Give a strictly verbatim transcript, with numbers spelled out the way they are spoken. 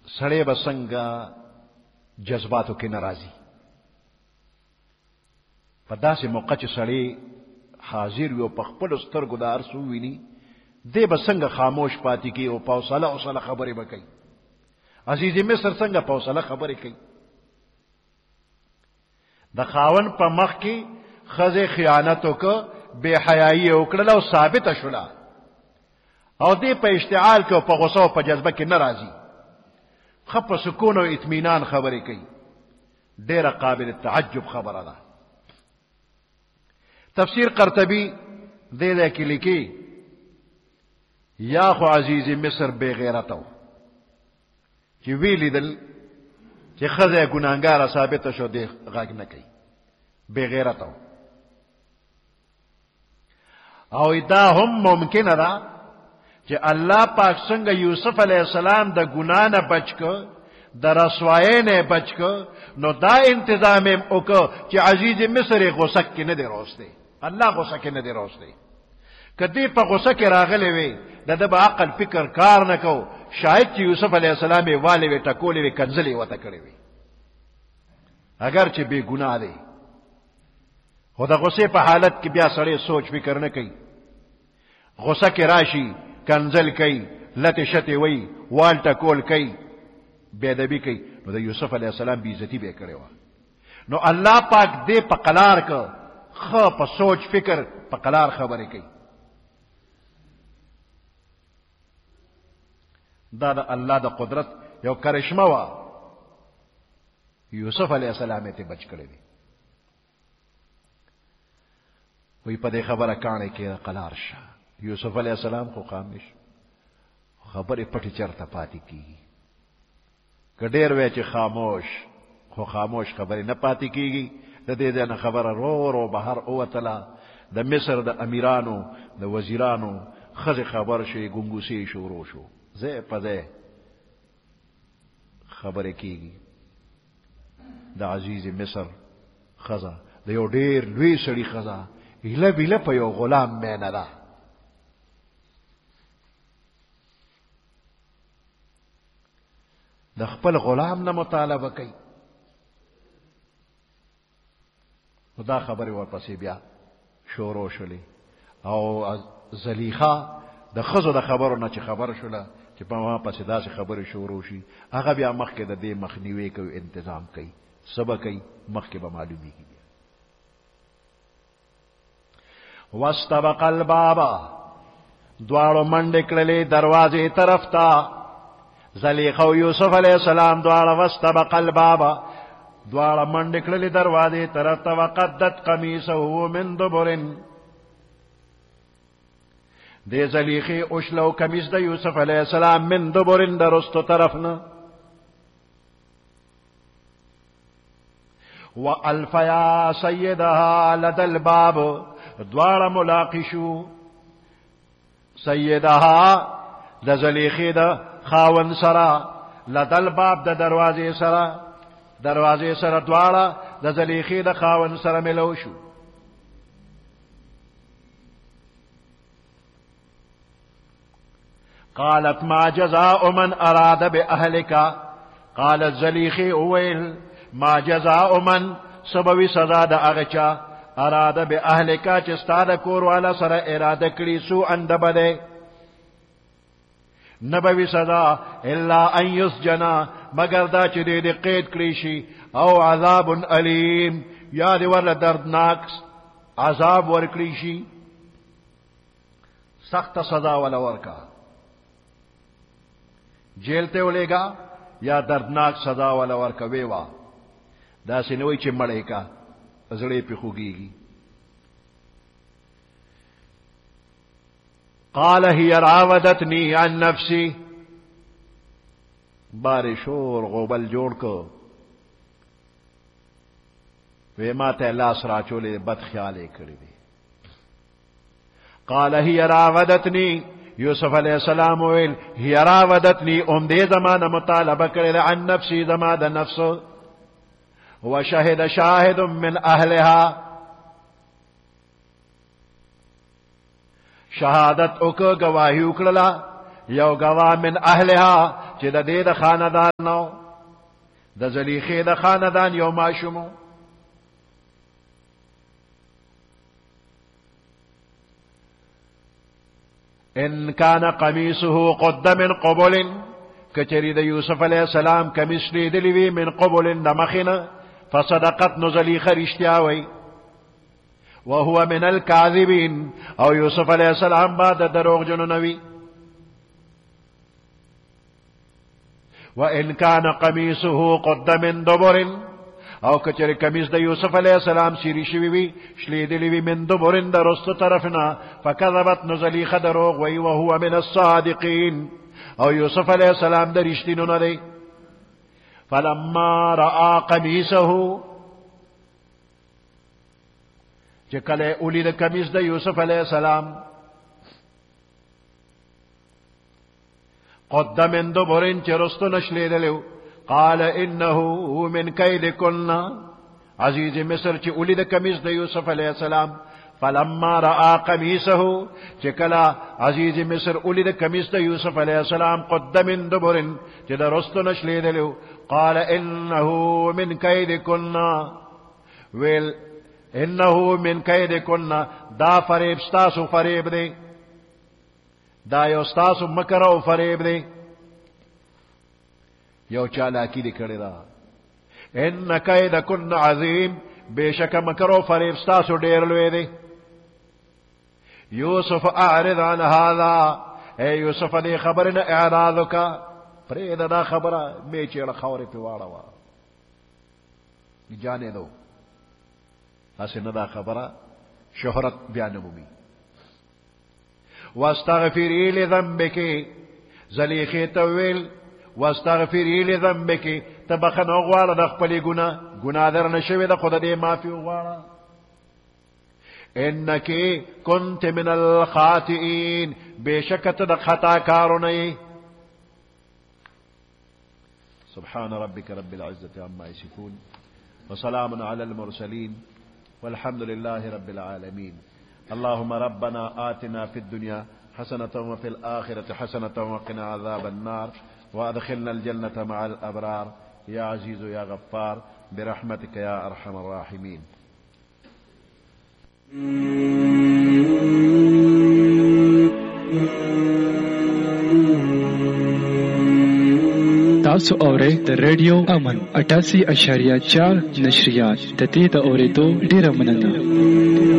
سړی به څنګه جذباتو کې ناراضي په داسې موقع چې سړی حاضر وي او په خپلو سترګو د هر څه وویني دی به څنګه خاموش پاتې کېږي او په حوصله حوصله خبرې به کوي. عزیز مصر څنګه په حوصله خبرې کوي؟ د خاوند په مخ کې ښځې خیانت وکړه، بې حیایي یې وکړله او ثابته شوله او دی په اشتعال کې او په غصه او په جذبه کې نه راځي، ښه په سکون او اطمینان خبرې کوي. ډېره قابل تعجب خبره ده. تفسیر قرطبي دې ځای کې لیکي یا خو عزیز مصر بے غیرته و چې وی لیدل چې ښځه ګناهګاره ثابته شو دی غږ نه کوي، بے غیرته و. او دا هم ممکنه ده چې الله پاک څنګه یوسف علیه السلام د ګناه نه بچ که، د رسوایۍ نه بچ که، نو دا انتظام یې وکړه چې عزیز مصر یې غصه کې نه دی راوستی، الله غصه کې نه دی راوستی. که دی په غصه کې راغلی وی د ده به عقل فکر کار نه کو، شاید چې یوسف علیه السلام یې والې وی ټکولې وی کنځلې یې ورته کړې وی، اگر چې بې ګناه دی. خو د غصې په حالت کې بیا سړی سوچ فکر نه کوي، غصه کې راشي کنځل کوي، لتې شتې وی، وال ټکول کوي، بېادبي کوي، نو د یوسف علیه السلام بې عزتي به یې کړې وه. نو الله پاک دې په قلار که ښه په سوچ فکر په قلار خبرې کوي. دا د الله د قدرت یو کرشمه وه. یوسف علیه السلام یې ته بچ کړی دی. وی په دې خبره کاڼې کې قلار شه. یوسف علیه السلام خو خاموش، خبرې پټې چرته پاتې کېږي. که ډېر وی چې خاموش، خو خاموش خبرې نه پاتې کېږي. د دې ځای نه خبره رو رو بهر ووتله. د مصر د امیرانو د وزیرانو ښځې خبر شوې، ګنګوسې شروع شو، ځای په ځای خبرې کېږي. د عزیز مصر ښځه د یو ډېر لوی سړي ښځه هیله بیله په یو غلام مینه ده. د خپل غلام نه مطالبه کوي. دا خبرې ورپسې بیا شروع شولې او زلیخا د ښځو د خبرو نه چې خبر شوله چې په ما پسې داسې خبرې شروع شي، هغه بیا مخکې د دې مخنیوي کوي، انتظام کوي، څه به کوي مخکې به معلومیږي. بیا واستبق الباب، دواړو منډې کړلې دروازې طرف ته. زلیخا او یوسف علیه السلام دواړه واستبق الباب، دواړه منډې کړلې دروازې طرف ته. وقدت قمیصه من دبر، دې زلیخې اوشلو کمیس د یوسف علیه السلام من دبر د رستو طرف نه. والفیا سیدها لدى الباب، دواړه ملاقات شو. سیدها د زلیخې د خاوند سره، لدى الباب د دروازې سره، دروازې سره دواړه د زلیخې د خاوند سره ملو شو. قالت ما جزاء من اراد باهلك، قالت زلیخې اویل ما جزاء من، سبوی سزا د هغه چا اراد باهلك چې ستا د کور والا سره اراده کړي سو اند بده. نبوی سزا الا ان یسجنا، مگر دا چې دې دې قید کړی شي، او عذاب علیم، یا دې ورله دردناک عذاب ورکړی شي، سخت سزا ولا ورکا، جیل ته ولېګا یا دردناک سزا ولا ورکا. ویوا داسې نه وای چې مړی کا زړې پې خوږېږي. قال هي راودتني عن نفسي، بار شور غوبل جوړ کو، وی ما ته لاس راچولې بد خیال یې کړی دی. قال هي راودتني، یوسف علیہ السلام ویل هي راودتني، ام دې زمانه مطالبه کړې عن نفسي، زما د نفس. وشهد شاهد من اهلها، شهادت اوکه گواهی وکړه یو گواه من اهلها، چې د دې د خاندان نو د زلیخې د خاندان یو ماشومو ان کان قمیصه قد من قبل کچری د یوسف علیہ السلام کمیس لیدلی وی من قبل د مخنه فصدقت نو زلیخه رښتیا وی وهو من الكاذبین او یوسف علیہ السلام بعد دروغ جنو نوی وان کان قمیصه قد من دبر او کچری کمیس د یوسف علیہ السلام سیری شوی وی شلیدلی وی من دبر درست طرفنا فكذبت نو زلیخه دروغ وی وهو من الصادقین او یوسف علیہ السلام در رشتینو ندی فلما رآ قمیصه چکلے اولی دا کمیس دا یوسف علیہ السلام قد من دبرن چرستو نشلی دلیو قال انہو من کیدکن عزیز مصر چی اولی دا کمیس دا یوسف علیہ السلام فلما رآ قمیصه چکلا عزیز مصر اولی دا کمیس دا یوسف علیہ السلام قد من دبرن چی دا رستو نشلی دلیو قال انہو من کیدکن ویل انہو من کیدکن دا فریب ستاسو فریب دے دا یو ستاسو مکر او فریب دے یو چالاکی دی کردی دا ان کیدکن عظیم بے شک مکر او فریب ستاسو دیر لوے دے یوسف اعرض عن هذا اے یوسف دے خبرنا اعراضو کا پرید دا خبرہ میچے خور پی وارا وا جانے دو اسے ندا خبرہ شہرت بیانمومی واستغفری لذنبک زلیخی طویل واستغفری لذنبک تبخن اغوالا دا خپلی گناہ گناہ در نشوی دا خود دے مافی اغوالا انکی کنت من الخاطئین بے شکت دا خطا کارونی سبحان ربك رب العزة عما يصفون وسلام على المرسلين والحمد لله رب العالمين اللهم ربنا آتنا في الدنيا حسنة وفي الآخرة حسنة وقنا عذاب النار وأدخلنا الجنة مع الأبرار يا عزيز يا غفار برحمتك يا أرحم الراحمين. تاسو اورئ د ریډیو امن اٹاسی اشاریه چار نشریات د دې د اورېدو ډیره مننه.